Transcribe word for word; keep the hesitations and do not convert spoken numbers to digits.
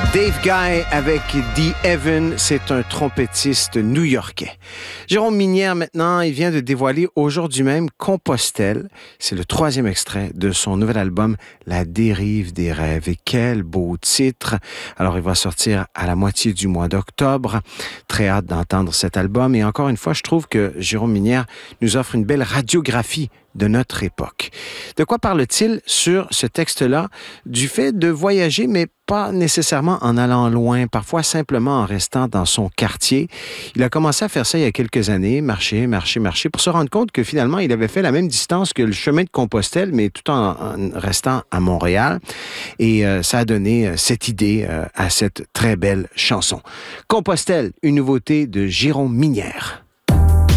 Dave Guy avec The Evan, c'est un trompettiste new-yorkais. Jérôme Minière, maintenant, il vient de dévoiler aujourd'hui même Compostelle. C'est le troisième extrait de son nouvel album La dérive des rêves. Et quel beau titre! Alors, il va sortir à la moitié du mois d'octobre. Très hâte d'entendre cet album. Et encore une fois, je trouve que Jérôme Minière nous offre une belle radiographie de notre époque. De quoi parle-t-il sur ce texte-là? Du fait de voyager, mais pas nécessairement en allant loin, parfois simplement en restant dans son quartier. Il a commencé à faire ça il y a quelques années, marcher, marcher, marcher, pour se rendre compte que finalement, il avait fait la même distance que le chemin de Compostelle, mais tout en, en restant à Montréal. Et euh, ça a donné euh, cette idée euh, à cette très belle chanson. Compostelle, une nouveauté de Jérôme Minière.